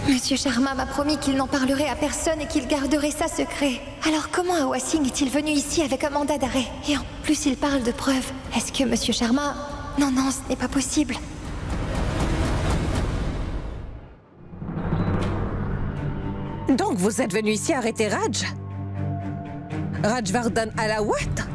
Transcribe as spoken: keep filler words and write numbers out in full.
Monsieur Sharma m'a promis qu'il n'en parlerait à personne et qu'il garderait ça secret. Alors comment Awa Singh est-il venu ici avec un mandat d'arrêt? Et en plus il parle de preuves. Est-ce que Monsieur Sharma... Non, non, ce n'est pas possible. Donc vous êtes venu ici arrêter Raj? Rajvardhan Alawat?